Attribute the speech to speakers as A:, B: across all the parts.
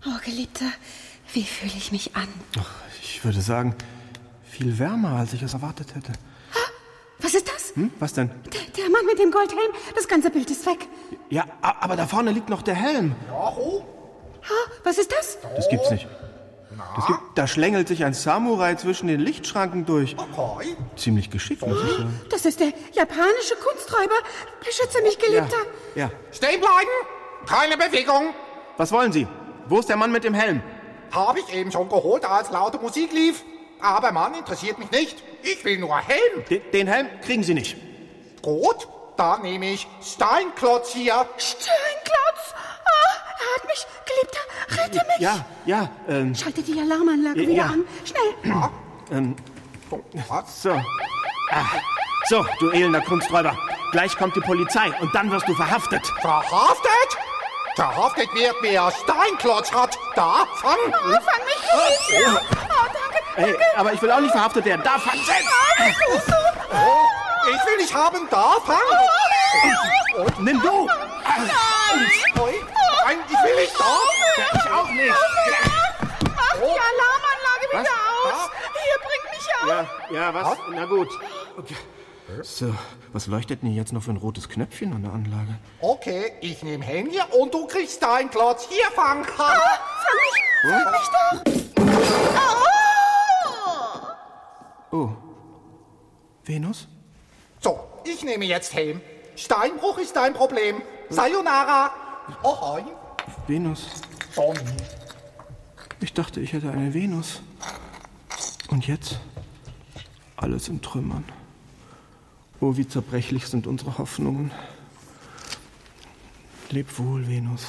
A: Oh, Geliebter, wie fühle ich mich an?
B: Ach, ich würde sagen, viel wärmer, als ich es erwartet hätte.
A: Was ist das?
B: Was denn?
A: Der Mann mit dem Goldhelm. Das ganze Bild ist weg.
B: Ja, aber da vorne liegt noch der Helm.
A: Was ist das?
B: Das gibt's nicht. Da schlängelt sich ein Samurai zwischen den Lichtschranken durch. Ziemlich geschickt, muss ich sagen.
A: Das ist der japanische Kunsträuber. Beschütze mich, Geliebter.
B: Ja.
C: Stehen bleiben! Keine Bewegung!
B: Was wollen Sie? Wo ist der Mann mit dem Helm?
C: Habe ich eben schon geholt, als laute Musik lief. Aber Mann interessiert mich nicht. Ich will nur Helm.
B: Den Helm kriegen Sie nicht.
C: Gut, dann nehme ich Steinklotz hier.
A: Steinklotz! Er hat mich, Geliebter, rette mich!
B: Ja,
A: Schalte die Alarmanlage wieder an. Schnell!
B: So, du elender Kunsträuber. Gleich kommt die Polizei und dann wirst du verhaftet.
C: Verhaftet? Verhaftet wird, wer Steinklotz hat. Da, fang!
A: Fang mich, Geliebter! Danke!
B: Hey, aber ich will auch nicht verhaftet werden. Da, fang selbst!
C: Ich will nicht haben, da, fang!
B: Und nimm du!
C: Nein, ich will nicht da!
B: Ich auch nicht!
A: Die Alarmanlage wieder aus! Hier, bringt mich auf!
B: Ja, was? Na gut. Okay. So, was leuchtet denn jetzt noch für ein rotes Knöpfchen an der Anlage?
C: Okay, ich nehme Helm hier und du kriegst Steinklotz. Hier, fang!
A: Fang mich doch!
B: Oh. Venus?
C: So, ich nehme jetzt Helm. Steinbruch ist dein Problem. Sayonara. Ohoi.
B: Venus.
C: Sonny.
B: Ich dachte, ich hätte eine Venus. Und jetzt? Alles in Trümmern. Oh, wie zerbrechlich sind unsere Hoffnungen. Leb wohl, Venus.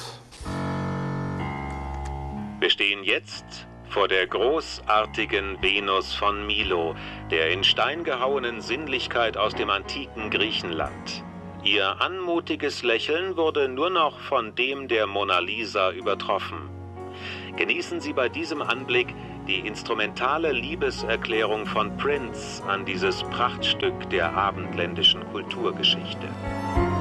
D: Wir stehen jetzt vor der großartigen Venus von Milo, der in Stein gehauenen Sinnlichkeit aus dem antiken Griechenland. Ihr anmutiges Lächeln wurde nur noch von dem der Mona Lisa übertroffen. Genießen Sie bei diesem Anblick die instrumentale Liebeserklärung von Prince an dieses Prachtstück der abendländischen Kulturgeschichte.